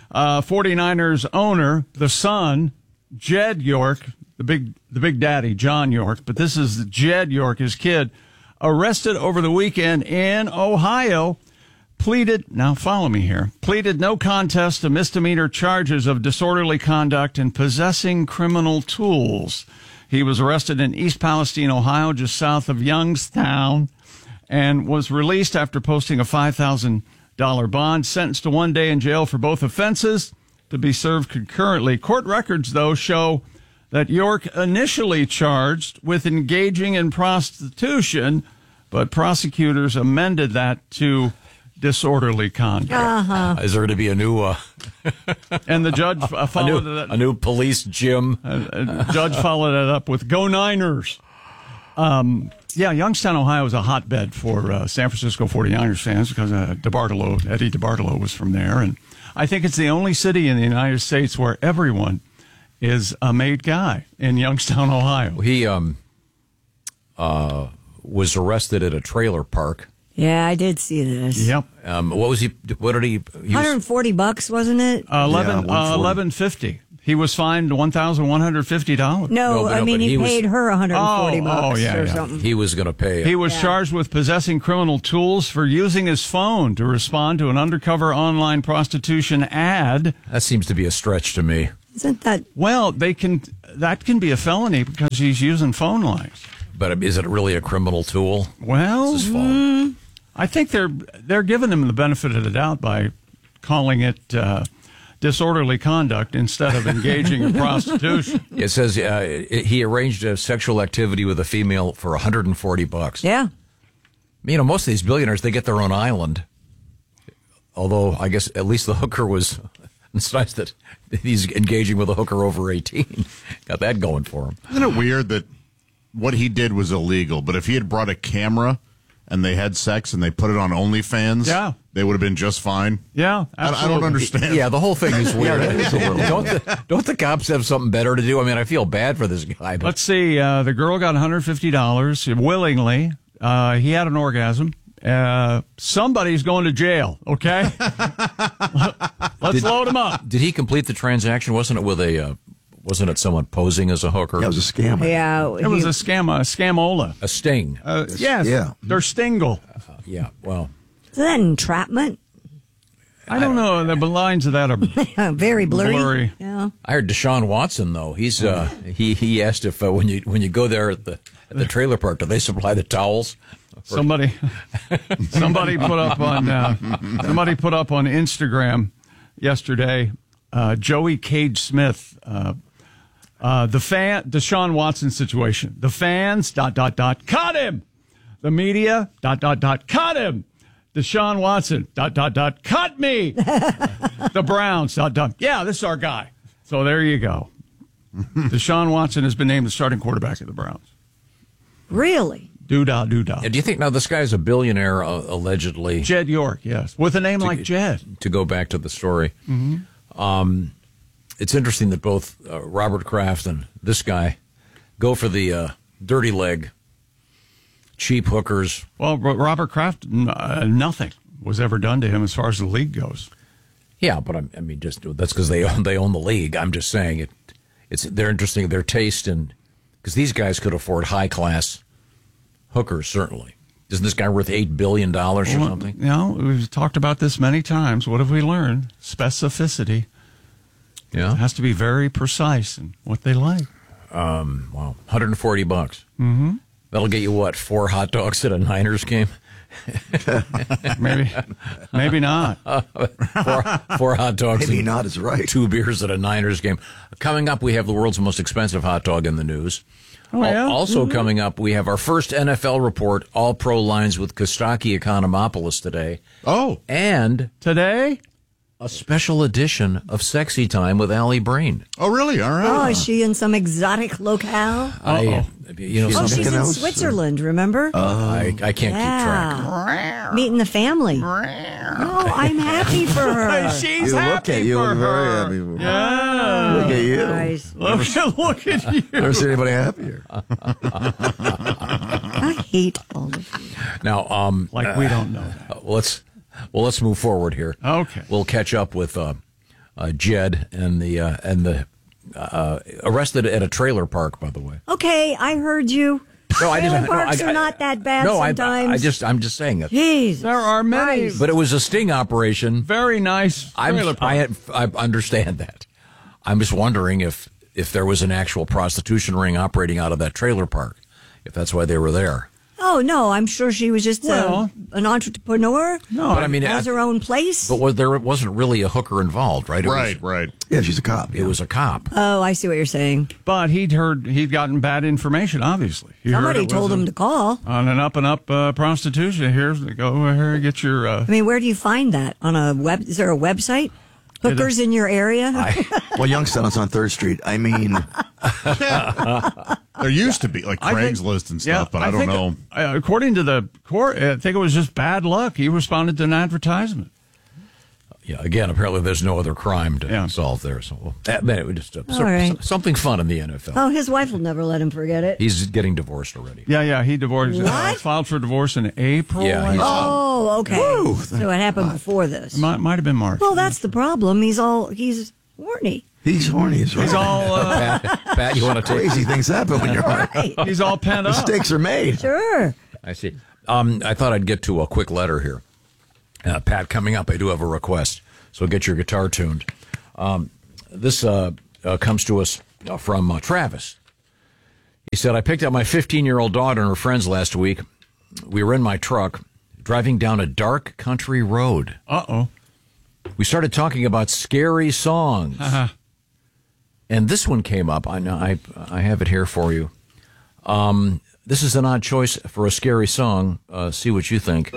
[SPEAKER 15] 49ers owner, the son, Jed York, the big daddy, John York, but this is Jed York, his kid, arrested over the weekend in Ohio, pleaded no contest to misdemeanor charges of disorderly conduct and possessing criminal tools. He was arrested in East Palestine, Ohio, just south of Youngstown, and was released after posting a $5,000 bond, sentenced to 1 day in jail for both offenses to be served concurrently. Court records, though, show that York initially charged with engaging in prostitution, but prosecutors amended that to disorderly conduct.
[SPEAKER 24] Uh-huh.
[SPEAKER 1] Is there going to be a new...
[SPEAKER 15] and the judge followed
[SPEAKER 1] a new police gym?
[SPEAKER 15] Judge followed it up with Go Niners. Yeah, Youngstown, Ohio is a hotbed for San Francisco 49ers fans because Eddie DeBartolo was from there. And I think it's the only city in the United States where everyone is a made guy in Youngstown, Ohio.
[SPEAKER 1] He was arrested at a trailer park.
[SPEAKER 24] Yeah, I did see this.
[SPEAKER 15] Yep.
[SPEAKER 1] What did he?
[SPEAKER 24] $140, wasn't it?
[SPEAKER 15] $11.50. He was fined $1,150.
[SPEAKER 4] No, I mean, he paid her $140 or something.
[SPEAKER 1] He was going to pay it.
[SPEAKER 15] He was charged with possessing criminal tools for using his phone to respond to an undercover online prostitution ad.
[SPEAKER 1] That seems to be a stretch to me.
[SPEAKER 4] Isn't that?
[SPEAKER 15] Well, that can be a felony because he's using phone lines.
[SPEAKER 1] But is it really a criminal tool?
[SPEAKER 15] Well,
[SPEAKER 1] It's his phone.
[SPEAKER 15] I think they're giving him the benefit of the doubt by calling it disorderly conduct instead of engaging in prostitution.
[SPEAKER 1] It says he arranged a sexual activity with a female for $140.
[SPEAKER 4] Yeah.
[SPEAKER 1] You know, most of these billionaires, they get their own island. Although, I guess at least the hooker was... It's nice that he's engaging with a hooker over 18. Got that going for him.
[SPEAKER 5] Isn't it weird that what he did was illegal, but if he had brought a camera and they had sex and they put it on OnlyFans, they would have been just fine?
[SPEAKER 15] Yeah,
[SPEAKER 5] I don't understand.
[SPEAKER 1] Yeah, the whole thing is weird.
[SPEAKER 5] Yeah,
[SPEAKER 1] don't the cops have something better to do? I mean, I feel bad for this guy. But.
[SPEAKER 15] Let's see. The girl got $150 willingly. He had an orgasm. Somebody's going to jail, okay? Let's load him up.
[SPEAKER 1] Did he complete the transaction? Wasn't it someone posing as a hooker?
[SPEAKER 2] Yeah, it was a scam.
[SPEAKER 4] Yeah.
[SPEAKER 15] It was a scamola.
[SPEAKER 1] A sting.
[SPEAKER 15] Yes.
[SPEAKER 2] Yeah.
[SPEAKER 15] They're stingle.
[SPEAKER 1] Yeah, well.
[SPEAKER 4] Is that entrapment?
[SPEAKER 15] I don't know. The lines of that are
[SPEAKER 4] very blurry.
[SPEAKER 15] Yeah.
[SPEAKER 1] I heard Deshaun Watson, though. He's he asked if when you go there at the trailer park, do they supply the towels?
[SPEAKER 15] Somebody put up on Instagram yesterday. Joey Cage Smith, Deshaun Watson situation. The fans cut him. The media cut him. Deshaun Watson cut me. The Browns yeah, this is our guy. So there you go. Deshaun Watson has been named the starting quarterback of the Browns.
[SPEAKER 4] Really?
[SPEAKER 15] Doo-dah, doo-dah.
[SPEAKER 1] Do you think now this guy's a billionaire, allegedly?
[SPEAKER 15] Jed York, yes. With a name like Jed.
[SPEAKER 1] To go back to the story. Mm-hmm. It's interesting that both Robert Kraft and this guy go for the dirty leg, cheap hookers.
[SPEAKER 15] Well, Robert Kraft, nothing was ever done to him as far as the league goes.
[SPEAKER 1] Yeah, but I mean, just that's because they own the league. I'm just saying they're interesting. Their taste in because these guys could afford high class hookers, certainly. Isn't this guy worth $8 billion or something?
[SPEAKER 15] You know, we've talked about this many times. What have we learned? Specificity.
[SPEAKER 1] Yeah.
[SPEAKER 15] It has to be very precise in what they like.
[SPEAKER 1] Wow. $140.
[SPEAKER 15] Mm-hmm.
[SPEAKER 1] That'll get you, what, 4 hot dogs at a Niners game?
[SPEAKER 15] Maybe not.
[SPEAKER 1] 4 hot dogs.
[SPEAKER 2] Maybe not is right.
[SPEAKER 1] 2 beers at a Niners game. Coming up, we have the world's most expensive hot dog in the news.
[SPEAKER 15] Oh, yeah?
[SPEAKER 1] Also coming up, we have our first NFL report, all pro lines with Kostaki Economopoulos today.
[SPEAKER 5] Oh.
[SPEAKER 1] And
[SPEAKER 15] today,
[SPEAKER 1] a special edition of Sexy Time with Allie Brain.
[SPEAKER 5] Oh, really? All right.
[SPEAKER 4] Oh, is she in some exotic locale? She's in Switzerland, remember?
[SPEAKER 1] I can't keep track.
[SPEAKER 4] Meeting the family. No, I'm happy for her.
[SPEAKER 15] She's happy for her.
[SPEAKER 2] Very happy for her.
[SPEAKER 15] Yeah.
[SPEAKER 2] Look at you.
[SPEAKER 4] Nice.
[SPEAKER 15] Look at you.
[SPEAKER 2] Never seen anybody happier.
[SPEAKER 4] I hate all of you.
[SPEAKER 1] Now,
[SPEAKER 15] like we don't know that.
[SPEAKER 1] Let's move forward here.
[SPEAKER 15] Okay.
[SPEAKER 1] We'll catch up with Jed and the arrested at a trailer park, by the way.
[SPEAKER 4] Okay, I heard you.
[SPEAKER 1] No,
[SPEAKER 4] trailer parks are not that bad sometimes.
[SPEAKER 1] I'm just saying it.
[SPEAKER 4] Jeez.
[SPEAKER 15] There are many.
[SPEAKER 1] But it was a sting operation.
[SPEAKER 15] Very nice trailer park.
[SPEAKER 1] I understand that. I'm just wondering if there was an actual prostitution ring operating out of that trailer park, if that's why they were there.
[SPEAKER 4] Oh, no, I'm sure she was just an entrepreneur.
[SPEAKER 1] No, but I mean,
[SPEAKER 4] has her own place.
[SPEAKER 1] But there wasn't really a hooker involved, right?
[SPEAKER 5] Right.
[SPEAKER 2] Yeah, she's a cop.
[SPEAKER 1] It was a cop.
[SPEAKER 4] Oh, I see what you're saying.
[SPEAKER 15] But he'd gotten bad information, obviously.
[SPEAKER 4] Somebody told him to call.
[SPEAKER 15] On an up-and-up prostitution. Go here, get your...
[SPEAKER 4] I mean, where do you find that? Is there a website? Hookers in your area?
[SPEAKER 2] Well, Youngstown's on 3rd Street. I mean...
[SPEAKER 5] There used to be, like Craigslist and stuff, but I don't know.
[SPEAKER 15] According to the court, I think it was just bad luck. He responded to an advertisement.
[SPEAKER 1] Yeah, again, apparently there's no other crime to solve there. So it was just something fun in the NFL.
[SPEAKER 4] Oh, his wife will never let him forget it.
[SPEAKER 1] He's getting divorced already.
[SPEAKER 15] Yeah, he divorced. Filed for divorce in April.
[SPEAKER 1] Yeah.
[SPEAKER 4] Oh, okay. So it happened before this.
[SPEAKER 15] Might have been March.
[SPEAKER 4] Well, that's the problem. He's horny.
[SPEAKER 2] He's horny.
[SPEAKER 15] He's all...
[SPEAKER 1] Pat, you want to take...
[SPEAKER 2] Crazy things happen when you're horny.
[SPEAKER 15] He's all pent up.
[SPEAKER 2] Mistakes are made.
[SPEAKER 4] Sure.
[SPEAKER 1] I see. I thought I'd get to a quick letter here. Pat, coming up, I do have a request, so get your guitar tuned. This comes to us from Travis. He said, I picked up my 15-year-old daughter and her friends last week. We were in my truck driving down a dark country road.
[SPEAKER 15] Uh-oh.
[SPEAKER 1] We started talking about scary songs. And this one came up. I have it here for you. This is an odd choice for a scary song. See what you think.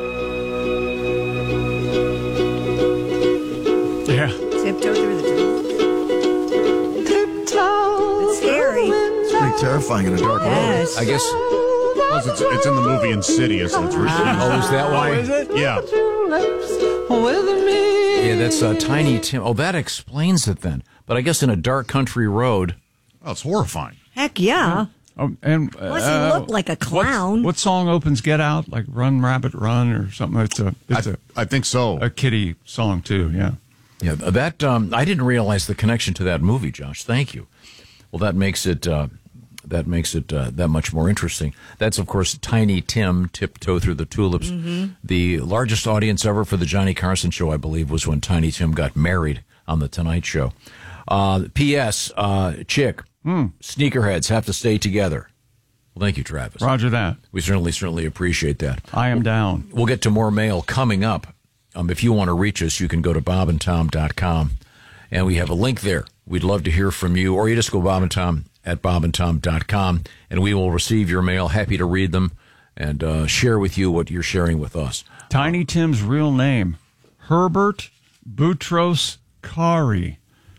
[SPEAKER 15] Yeah.
[SPEAKER 4] Tiptoe through the trees. It's scary.
[SPEAKER 2] It's pretty terrifying in a dark road.
[SPEAKER 4] Yes.
[SPEAKER 1] I guess.
[SPEAKER 5] Plus, it's in the movie Insidious. It's really
[SPEAKER 1] Oh, is that why?
[SPEAKER 15] Oh, is it?
[SPEAKER 5] Yeah.
[SPEAKER 1] Yeah, that's Tiny Tim. Oh, that explains it then. But I guess in a dark country road.
[SPEAKER 5] Oh, it's horrifying.
[SPEAKER 4] Heck yeah.
[SPEAKER 15] Oh, and
[SPEAKER 4] Plus, he looked like a clown.
[SPEAKER 15] What song opens Get Out? Like Run, Rabbit, Run or something?
[SPEAKER 5] I think so.
[SPEAKER 15] A kiddie song, too, yeah.
[SPEAKER 1] Yeah, that I didn't realize the connection to that movie, Josh. Thank you. Well, that makes it that much more interesting. That's, of course, Tiny Tim, Tiptoe Through the Tulips. Mm-hmm. The largest audience ever for the Johnny Carson show, I believe, was when Tiny Tim got married on The Tonight Show. P.S. Chick, sneakerheads have to stay together. Well, thank you, Travis.
[SPEAKER 15] Roger that.
[SPEAKER 1] We certainly appreciate that.
[SPEAKER 15] I am down.
[SPEAKER 1] We'll get to more mail coming up. If you want to reach us, you can go to bobandtom.com, and we have a link there. We'd love to hear from you, or you just go Bob and Tom at bobandtom.com, and we will receive your mail. Happy to read them and share with you what you're sharing with us.
[SPEAKER 15] Tiny Tim's real name, Herbert Boutros Khoury,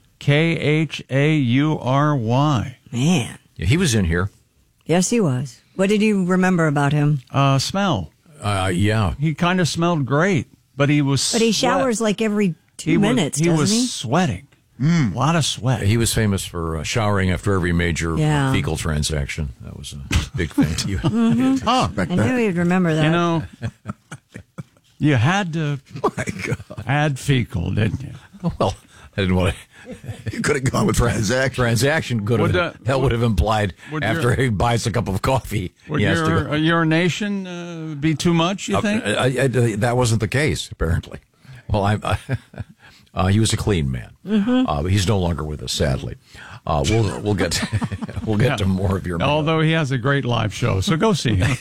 [SPEAKER 15] Khaury.
[SPEAKER 4] Man.
[SPEAKER 1] Yeah, he was in here.
[SPEAKER 4] Yes, he was. What did you remember about him?
[SPEAKER 15] Smell.
[SPEAKER 1] Yeah.
[SPEAKER 15] He kind of smelled great, but he was
[SPEAKER 4] But he showers like every 2 minutes, doesn't he?
[SPEAKER 15] He was sweating. A lot of sweat.
[SPEAKER 1] He was famous for showering after every major fecal transaction. That was a big thing to you.
[SPEAKER 4] I knew he'd remember that.
[SPEAKER 15] You know, you had to add fecal, didn't you?
[SPEAKER 1] Well, I didn't want to.
[SPEAKER 2] You could have gone with
[SPEAKER 1] transaction. Could have. That would have implied after he buys a cup of coffee.
[SPEAKER 15] Would your urination be too much? You think?
[SPEAKER 1] That wasn't the case. Apparently. Well, he was a clean man. But he's no longer with us, sadly. We'll get to more of your mail.
[SPEAKER 15] Although he has a great live show, so go see him.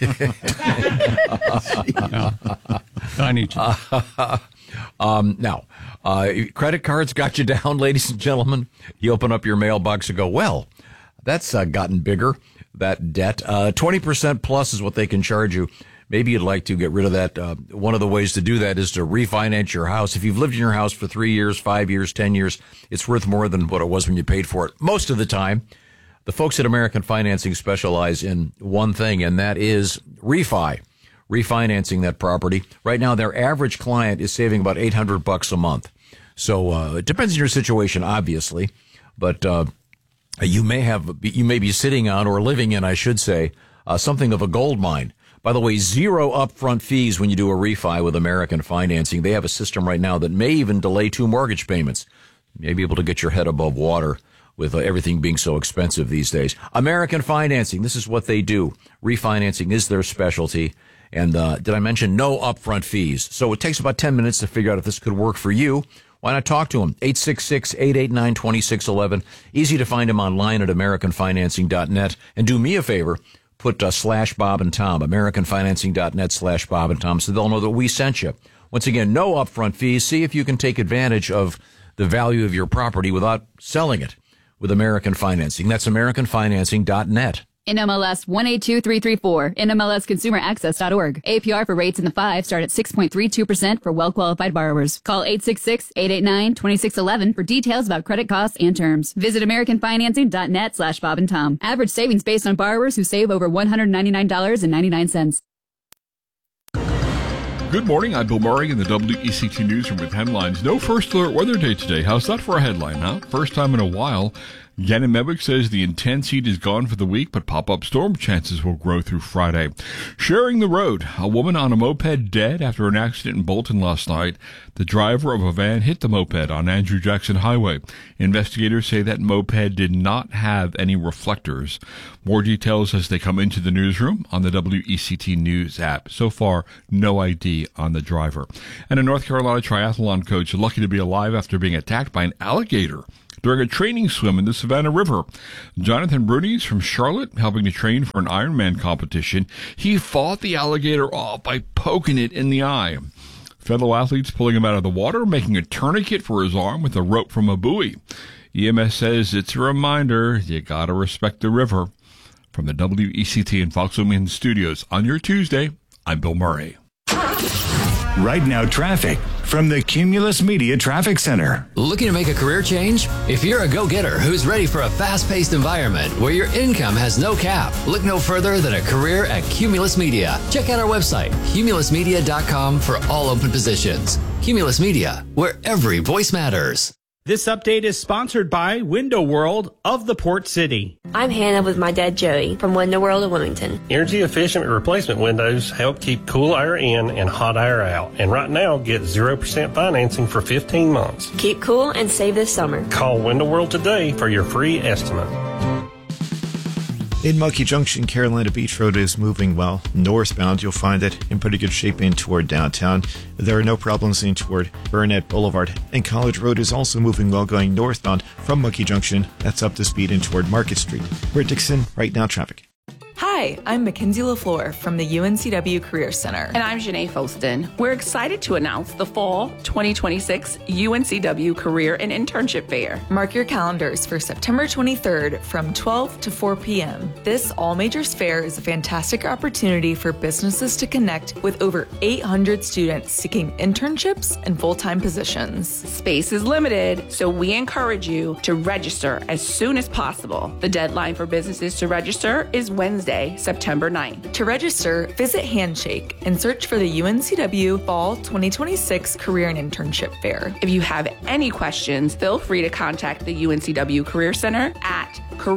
[SPEAKER 15] I need you.
[SPEAKER 1] Now, credit cards got you down, ladies and gentlemen. You open up your mailbox and go, well, that's gotten bigger, that debt. 20% plus is what they can charge you. Maybe you'd like to get rid of that. One of the ways to do that is to refinance your house. If you've lived in your house for 3 years, 5 years, 10 years, it's worth more than what it was when you paid for it. Most of the time, the folks at American Financing specialize in one thing, and that is refinancing that property. Right now, their average client is saving about $800 a month. So it depends on your situation, obviously, but you may be sitting on or living in, I should say, something of a gold mine. By the way, 0 upfront fees when you do a refi with American Financing. They have a system right now that may even delay 2 mortgage payments. You may be able to get your head above water with everything being so expensive these days. American Financing, this is what they do. Refinancing is their specialty. And did I mention no upfront fees? So it takes about 10 minutes to figure out if this could work for you. Why not talk to them? 866-889-2611. Easy to find them online at AmericanFinancing.net. And do me a favor. Put /Bob and Tom, AmericanFinancing.net /Bob and Tom, so they'll know that we sent you. Once again, no upfront fees. See if you can take advantage of the value of your property without selling it with American Financing. That's AmericanFinancing.net.
[SPEAKER 6] NMLS 182334, NMLSConsumerAccess.org. APR for rates in the 5 start at 6.32% for well-qualified borrowers. Call 866-889-2611 for details about credit costs and terms. Visit AmericanFinancing.net /Bob and Tom. Average savings based on borrowers who save over $199.99.
[SPEAKER 18] Good morning, I'm Bill Murray in the WECT Newsroom with headlines. No first alert weather day today. How's that for a headline, huh? First time in a while. Gannon Medwick says the intense heat is gone for the week, but pop-up storm chances will grow through Friday. Sharing the road, a woman on a moped dead after an accident in Bolton last night. The driver of a van hit the moped on Andrew Jackson Highway. Investigators say that moped did not have any reflectors. More details as they come into the newsroom on the WECT News app. So far, no ID on the driver. And a North Carolina triathlon coach lucky to be alive after being attacked by an alligator during a training swim in the Savannah River. Jonathan Bruni is from Charlotte, helping to train for an Ironman competition. He fought the alligator off by poking it in the eye. Fellow athletes pulling him out of the water, making a tourniquet for his arm with a rope from a buoy. EMS says it's a reminder you gotta respect the river. From the WECT and Fox Women Studios on your Tuesday, I'm Bill Murray.
[SPEAKER 3] Right now, traffic from the Cumulus Media Traffic Center.
[SPEAKER 19] Looking to make a career change? If you're a go-getter who's ready for a fast-paced environment where your income has no cap, look no further than a career at Cumulus Media. Check out our website, cumulusmedia.com, for all open positions. Cumulus Media, where every voice matters.
[SPEAKER 20] This update is sponsored by Window World of the Port City.
[SPEAKER 21] I'm Hannah with my dad Joey from Window World of Wilmington.
[SPEAKER 13] Energy efficient replacement windows help keep cool air in and hot air out. And right now, get 0% financing for 15 months.
[SPEAKER 21] Keep cool and save this summer.
[SPEAKER 13] Call Window World today for your free estimate.
[SPEAKER 22] In Monkey Junction, Carolina Beach Road is moving well. Northbound, you'll find it in pretty good shape in toward downtown. There are no problems in toward Burnett Boulevard. And College Road is also moving well going northbound from Monkey Junction. That's up to speed in toward Market Street. We're at Dixon, right now traffic.
[SPEAKER 23] Hi, I'm Mackenzie LaFleur from the UNCW Career Center.
[SPEAKER 26] And I'm Janae Foston. We're excited to announce the Fall 2026 UNCW Career and Internship Fair.
[SPEAKER 23] Mark your calendars for September 23rd from 12 to 4 p.m. This all-majors fair is a fantastic opportunity for businesses to connect with over 800 students seeking internships and full-time positions.
[SPEAKER 26] Space is limited, so we encourage you to register as soon as possible. The deadline for businesses to register is Wednesday, September 9th.
[SPEAKER 23] To register, visit Handshake and search for the UNCW Fall 2026 Career and Internship Fair.
[SPEAKER 26] If you have any questions, feel free to contact the UNCW Career Center at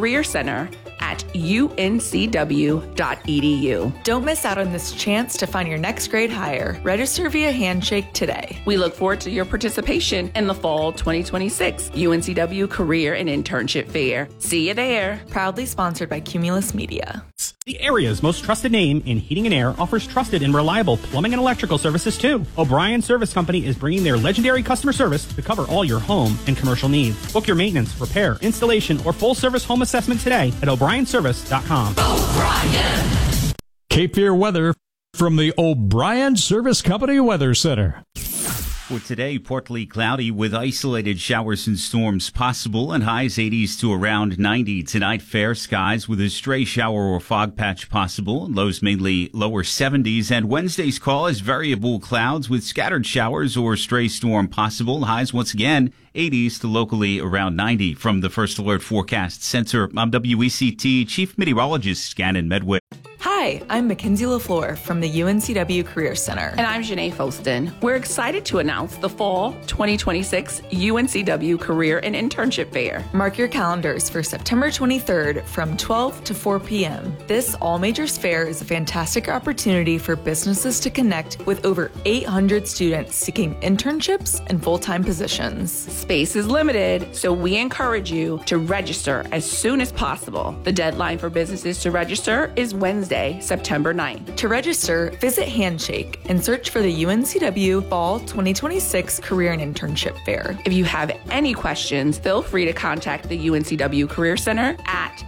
[SPEAKER 26] careercenter@uncw.edu.
[SPEAKER 23] Don't miss out on this chance to find your next grade hire. Register via Handshake today.
[SPEAKER 26] We look forward to your participation in the Fall 2026 UNCW Career and Internship Fair. See you there.
[SPEAKER 23] Proudly sponsored by Cumulus Media.
[SPEAKER 20] The area's most trusted name in heating and air offers trusted and reliable plumbing and electrical services too. O'Brien Service Company is bringing their legendary customer service to cover all your home and commercial needs. Book your maintenance, repair, installation, or full service home assessment today at o'brienservice.com.
[SPEAKER 27] O'Brien. Cape Fear weather from the O'Brien Service Company Weather Center.
[SPEAKER 28] For today, partly cloudy with isolated showers and storms possible and highs 80s to around 90. Tonight, fair skies with a stray shower or fog patch possible. Lows mainly lower 70s. And Wednesday's call is variable clouds with scattered showers or stray storm possible. Highs once again 80s to locally around 90. From the First Alert Forecast Center, I'm WECT Chief Meteorologist Gannon Medwick.
[SPEAKER 23] Hi, I'm Mackenzie LaFleur from the UNCW Career Center.
[SPEAKER 26] And I'm Janae Foston. We're excited to announce the Fall 2026 UNCW Career and Internship Fair.
[SPEAKER 23] Mark your calendars for September 23rd from 12 to 4 p.m. This all-majors fair is a fantastic opportunity for businesses to connect with over 800 students seeking internships and full-time positions.
[SPEAKER 26] Space is limited, so we encourage you to register as soon as possible. The deadline for businesses to register is Wednesday, September 9th.
[SPEAKER 23] To register, visit Handshake and search for the UNCW Fall 2026 Career and Internship Fair.
[SPEAKER 26] If you have any questions, feel free to contact the UNCW Career Center at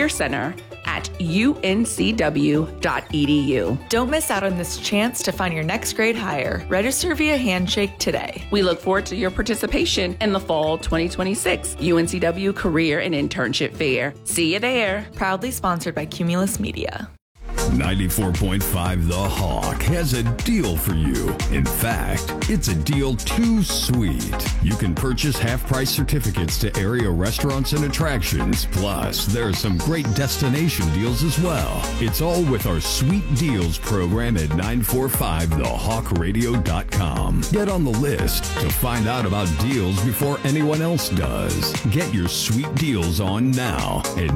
[SPEAKER 26] careercenter@uncw.edu.
[SPEAKER 23] Don't miss out on this chance to find your next grade hire. Register via Handshake today.
[SPEAKER 26] We look forward to your participation in the Fall 2026 UNCW Career and Internship Fair. See you there.
[SPEAKER 23] Proudly sponsored by Cumulus Media.
[SPEAKER 7] 94.5 The Hawk has a deal for you. In fact, it's a deal too sweet. You can purchase half-price certificates to area restaurants and attractions. Plus, there are some great destination deals as well. It's all with our Sweet Deals program at 945thehawkradio.com. Get on the list to find out about deals before anyone else does. Get your sweet deals on now at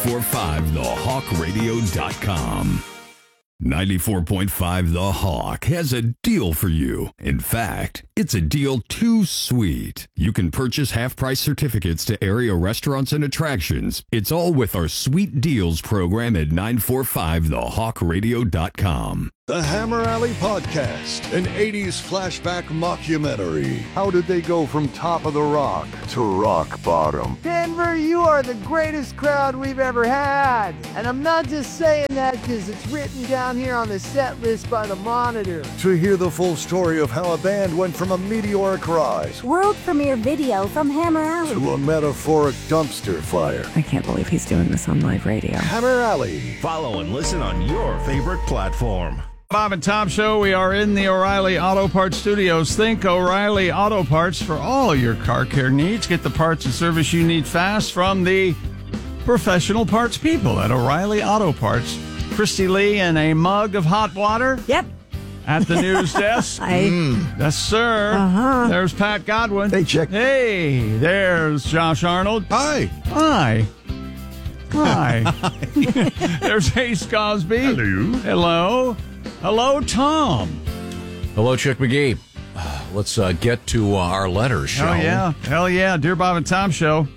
[SPEAKER 7] 945thehawkradio.com. 94.5 The Hawk has a deal for you. In fact, it's a deal too sweet. You can purchase half-price certificates to area restaurants and attractions. It's all with our Sweet Deals program at 945thehawkradio.com.
[SPEAKER 9] The Hammer Alley Podcast, an 80s flashback mockumentary. How did they go from top of the rock to rock bottom?
[SPEAKER 10] Denver, you are the greatest crowd we've ever had. And I'm not just saying that because it's written down here on the set list by the Monitor.
[SPEAKER 9] To hear the full story of how a band went from a meteoric rise
[SPEAKER 24] World premiere video from Hammer Alley
[SPEAKER 9] to a metaphoric dumpster fire.
[SPEAKER 24] I can't believe he's doing this on live radio.
[SPEAKER 9] Hammer Alley.
[SPEAKER 11] Follow and listen on your favorite platform.
[SPEAKER 15] Bob and Tom Show. We are in the O'Reilly Auto Parts Studios. Think O'Reilly Auto Parts for all your car care needs. Get the parts and service you need fast from the professional parts people at O'Reilly Auto Parts. Christy Lee and a mug of hot water.
[SPEAKER 4] Yep.
[SPEAKER 15] At the news desk. Yes, sir.
[SPEAKER 4] Uh-huh.
[SPEAKER 15] There's Pat Godwin.
[SPEAKER 9] Hey, Chick.
[SPEAKER 15] Hey, there's Josh Arnold.
[SPEAKER 9] Hi.
[SPEAKER 15] Hi. Hi. There's Hayes Cosby.
[SPEAKER 9] Hello.
[SPEAKER 15] Hello. Hello, Tom.
[SPEAKER 1] Hello, Chick McGee. Let's get to our letters, shall we?
[SPEAKER 15] Hell yeah. Dear Bob and Tom Show.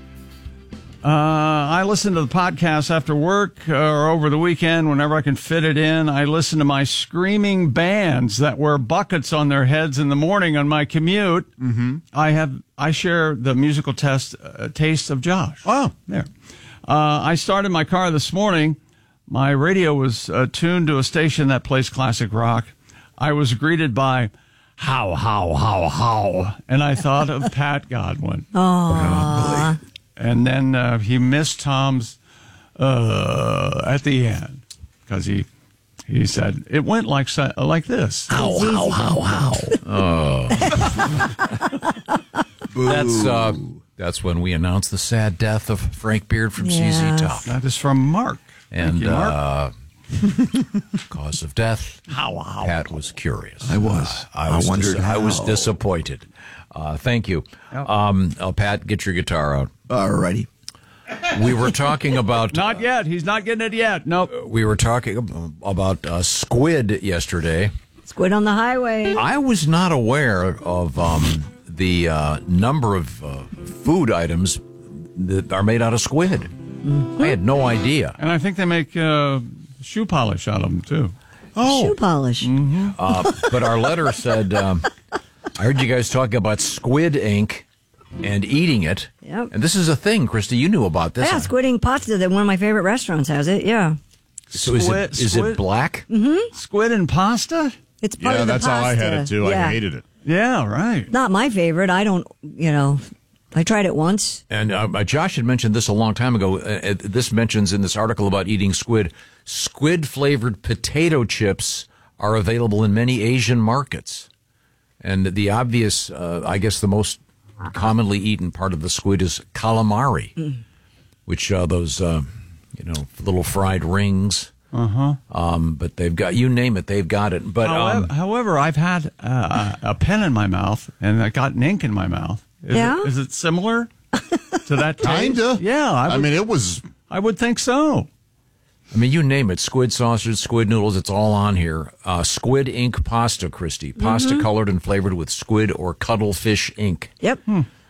[SPEAKER 15] I listen to the podcast after work or over the weekend whenever I can fit it in. I listen to my screaming bands that wear buckets on their heads in the morning on my commute. Mm-hmm. I share the musical taste of Josh.
[SPEAKER 5] Oh,
[SPEAKER 15] there. I started my car this morning. My radio was tuned to a station that plays classic rock. I was greeted by how, and I thought of Pat Godwin.
[SPEAKER 4] Aww.
[SPEAKER 15] And then he missed Tom's at the end because he said it went like this.
[SPEAKER 1] How. Oh. That's when we announced the sad death of Frank Beard from ZZ Top.
[SPEAKER 15] That is from Mark.
[SPEAKER 1] And
[SPEAKER 15] you, Mark.
[SPEAKER 1] Cause of death.
[SPEAKER 15] How.
[SPEAKER 1] Pat was curious.
[SPEAKER 2] I was.
[SPEAKER 1] I
[SPEAKER 2] wondered.
[SPEAKER 1] I was disappointed. Thank you. Pat, get your guitar out.
[SPEAKER 2] Alrighty.
[SPEAKER 1] We were talking about...
[SPEAKER 15] Not yet. He's not getting it yet. Nope.
[SPEAKER 1] We were talking about squid yesterday.
[SPEAKER 4] Squid on the highway.
[SPEAKER 1] I was not aware of the number of food items that are made out of squid. Mm-hmm. I had no idea.
[SPEAKER 15] And I think they make shoe polish out of them, too.
[SPEAKER 4] Oh. Shoe polish.
[SPEAKER 15] Mm-hmm.
[SPEAKER 1] But our letter said, I heard you guys talking about squid ink and eating it.
[SPEAKER 4] Yep.
[SPEAKER 1] And this is a thing, Christy. You knew about this.
[SPEAKER 4] Yeah, squid ink pasta. That one of my favorite restaurants has it. Yeah.
[SPEAKER 1] So is it black?
[SPEAKER 4] Mm-hmm.
[SPEAKER 15] Squid and pasta?
[SPEAKER 4] It's part of the
[SPEAKER 5] that's
[SPEAKER 4] pasta.
[SPEAKER 5] how I had it, too.
[SPEAKER 4] Yeah.
[SPEAKER 5] I hated it.
[SPEAKER 15] Yeah, right.
[SPEAKER 4] Not my favorite. I don't, I tried it once.
[SPEAKER 1] And Josh had mentioned this a long time ago. This mentions in this article about eating squid. Squid-flavored potato chips are available in many Asian markets. And the obvious, I guess the most commonly eaten part of the squid is calamari, which those, little fried rings.
[SPEAKER 15] Uh-huh.
[SPEAKER 1] But they've got, you name it, they've got it. But
[SPEAKER 15] however, I've had a pen in my mouth and I got an ink in my mouth. Is it similar to that taste?
[SPEAKER 5] Kinda.
[SPEAKER 15] Yeah.
[SPEAKER 5] I mean, it was.
[SPEAKER 15] I would think so.
[SPEAKER 1] I mean, you name it, squid sausage, squid noodles, it's all on here. Squid ink pasta, Christy. Pasta colored and flavored with squid or cuttlefish ink.
[SPEAKER 4] Yep.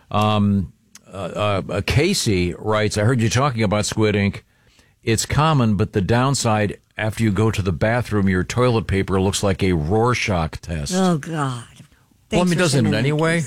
[SPEAKER 1] Casey writes, I heard you talking about squid ink. It's common, but the downside, after you go to the bathroom, your toilet paper looks like a Rorschach test.
[SPEAKER 4] Oh, God.
[SPEAKER 1] Well, I mean, doesn't it anyway?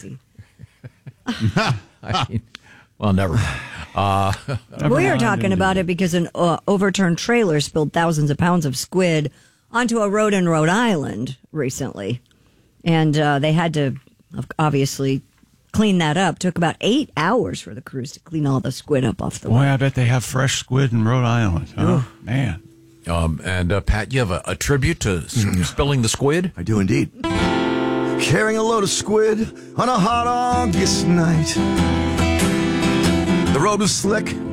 [SPEAKER 1] Well, never mind.
[SPEAKER 4] We are talking about it because an overturned trailer spilled thousands of pounds of squid onto a road in Rhode Island recently. And they had to obviously clean that up. Took about 8 hours for the crews to clean all the squid up off the
[SPEAKER 15] Boy,
[SPEAKER 4] way.
[SPEAKER 15] I bet they have fresh squid in Rhode Island. Oh, man.
[SPEAKER 1] And Pat, you have a tribute to spilling the squid?
[SPEAKER 2] I do indeed. Carrying a load of squid on a hot August night. The road was slick,